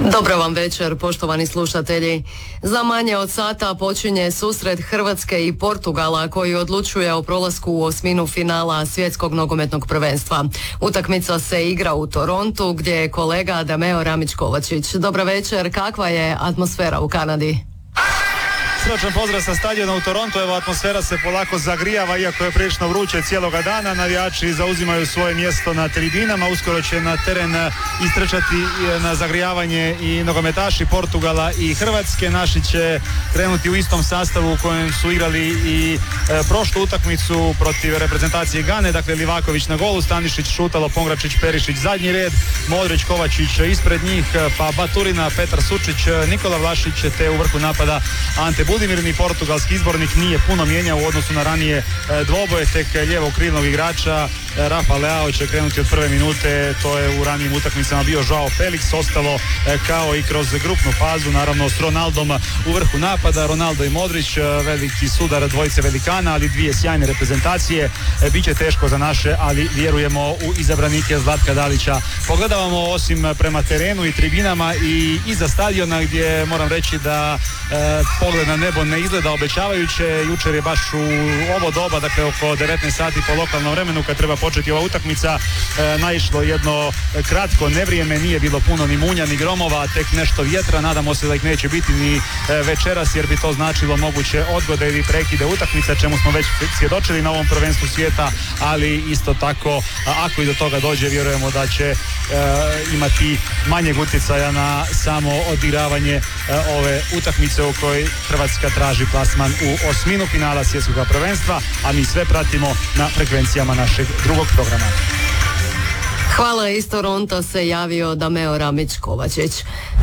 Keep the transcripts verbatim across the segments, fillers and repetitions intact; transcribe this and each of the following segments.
Dobro vam večer, poštovani slušatelji. Za manje od sata počinje susret Hrvatske i Portugala koji odlučuje o prolasku u osminu finala svjetskog nogometnog prvenstva. Utakmica se igra u Torontu gdje je kolega Dameo Ramić-Kovačić. Dobro večer, kakva je atmosfera u Kanadi? Srdačan pozdrav sa stadiona u Torontu. Evo, atmosfera se polako zagrijava, iako je prilično vruće cijeloga dana. Navijači zauzimaju svoje mjesto na tribinama. Uskoro će na teren istrčati na zagrijavanje i nogometaši Portugala i Hrvatske. Naši će krenuti u istom sastavu u kojem su igrali i e, prošlu utakmicu protiv reprezentacije Gane. Dakle, Livaković na golu, Stanišić, Šutalo, Pongračić, Perišić zadnji red, Modrić, Kovačić ispred njih, pa Baturina, Petar Sučić, Nikola Vlašić, te u vrhu napada Ante Budimirni. Portugalski izbornik nije puno mijenjao u odnosu na ranije e, dvoboje, tek lijevog krilnog igrača e, Rafa Leao će krenuti od prve minute. To je u ranijim utakmicama bio Joao Felix. Ostalo e, kao i kroz grupnu fazu, naravno s Ronaldom u vrhu napada. Ronaldo i Modrić, e, veliki sudar dvojice velikana, ali dvije sjajne reprezentacije. E, biće teško za naše, ali vjerujemo u izabranike Zlatka Dalića. Pogledavamo osim prema terenu i tribinama i iza stadiona, gdje moram reći da e, pogled na nebo ne izgleda obećavajuće. Jučer je baš u ovo doba, dakle oko devetnaest sati po lokalnom vremenu, kad treba početi ova utakmica, e, naišlo jedno kratko nevrijeme, nije bilo puno ni munja ni gromova, tek nešto vjetra. Nadamo se da ih neće biti ni e, večeras, jer bi to značilo moguće odgode ili prekide utakmice, čemu smo već svjedočili na ovom prvenstvu svijeta, ali isto tako, ako i do toga dođe, vjerujemo da će e, imati manjeg utjecaja na samo odigravanje e, ove utakmice u kojoj Hrvatska traži plasman u osminu finala svjetskog prvenstva, a mi sve pratimo na frekvencijama našeg drugog programa. Hvala, iz Toronta se javio Dameo Ramić-Kovačić.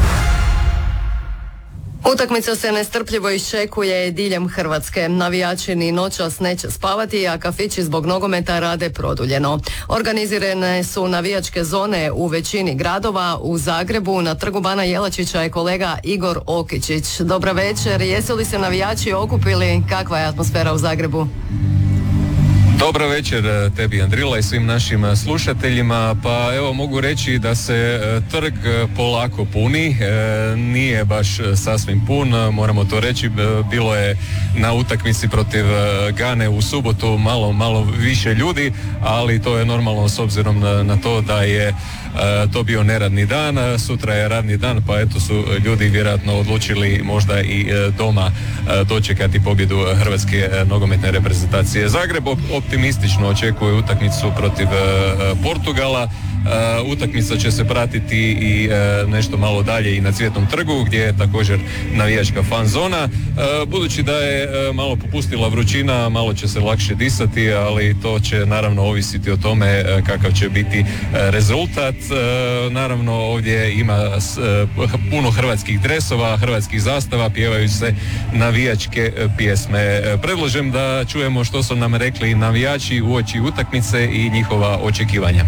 Utakmica se nestrpljivo iščekuje diljem Hrvatske. Navijači ni noćas neće spavati, a kafići zbog nogometa rade produljeno. Organizirane su navijačke zone u većini gradova. U Zagrebu na Trgu Bana Jelačića je kolega Igor Okičić. Dobra večer, jesu li se navijači okupili? Kakva je atmosfera u Zagrebu? Dobro večer tebi, Andrila, i svim našim slušateljima. Pa evo, mogu reći da se trg polako puni, nije baš sasvim pun, moramo to reći. Bilo je na utakmici protiv Gane u subotu malo, malo više ljudi, ali to je normalno s obzirom na, na to da je to bio neradni dan, sutra je radni dan, pa eto su ljudi vjerojatno odlučili možda i doma dočekati pobjedu Hrvatske nogometne reprezentacije. Zagreb optimistično očekuje utakmicu protiv Portugala. Uh, utakmica će se pratiti i uh, nešto malo dalje i na Cvjetnom trgu, gdje je također navijačka fan zona. Uh, budući da je uh, malo popustila vrućina, malo će se lakše disati, ali to će naravno ovisiti o tome uh, kakav će biti uh, rezultat. Uh, naravno ovdje ima uh, puno hrvatskih dresova, hrvatskih zastava, pjevaju se navijačke uh, pjesme. Uh, predlažem da čujemo što su nam rekli navijači uoči utakmice i njihova očekivanja.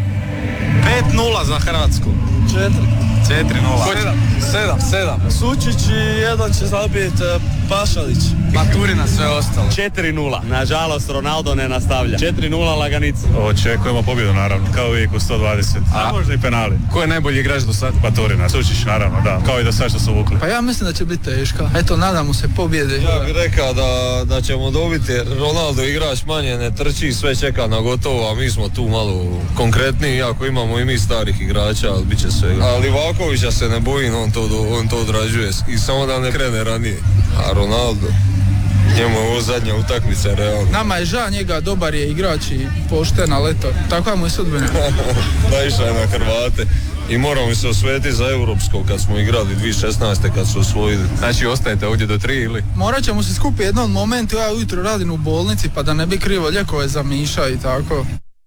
pet nula za Hrvatsku. četiri. četiri nula. sedam. sedam. Sučić i jedan će zabiti Pašalić. Baturina, sve ostalo. četiri nula. Nažalost, Ronaldo ne nastavlja. četiri nula laganica. Očekujemo pobjedu, naravno, kao uvijek u sto dvadeset. A, a možda i penali. Ko je najbolji igrač do sad? Baturina, Sučić, naravno, da. Kao i do sad što su vukli. Pa ja mislim da će biti teška. Eto, nadamo se pobjede. Ja bih rekao da, da ćemo dobiti, jer Ronaldo igrač manje ne trči, sve čeka na gotovo, a mi smo tu malo konkretniji, iako imamo i mi starih igrača, ali bit će svega. A Livakovića se ne bojim, on to, on to odrađuje i samo da ne krene ranije. A Ronaldo, njemu je ovo zadnja utakmica, realno. Nama je žao njega, dobar je igrač i pošten, ali eto, takva mu je sudbina. Naišao je na Hrvate i moramo se osvetiti za europsko kad smo igrali dvije tisuće šesnaeste kad su osvojili. Znači ostajete ovdje do tri ili? Morat ćemo se skupiti jednom momentu, ja ujutro radim u bolnici pa da ne bi krivo lijekove za Miša i tako.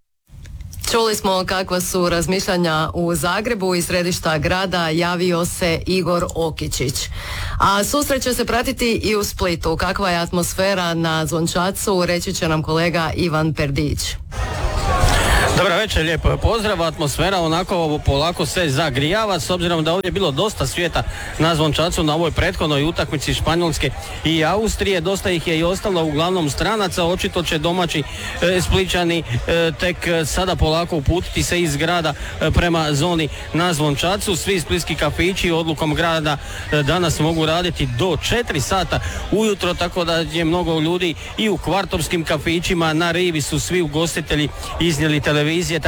Čuli smo kakva su razmišljanja u Zagrebu. Iz središta grada javio se Igor Okičić. A susret će se pratiti i u Splitu. Kakva je atmosfera na Zvončacu, reći će nam kolega Ivan Perdić. Dobar večer, lijepo je pozdrav, atmosfera onako polako se zagrijava s obzirom da ovdje je bilo dosta svijeta na Zvončacu na ovoj prethodnoj utakmici Španjolske i Austrije, dosta ih je i ostalo uglavnom stranaca, očito će domaći e, Splićani e, tek sada polako uputiti se iz grada e, prema zoni na Zvončacu. Svi splitski kafići odlukom grada e, danas mogu raditi do četiri sata ujutro, tako da je mnogo ljudi i u kvartovskim kafićima, na rivi su svi ugostitelji iznijeli televizije.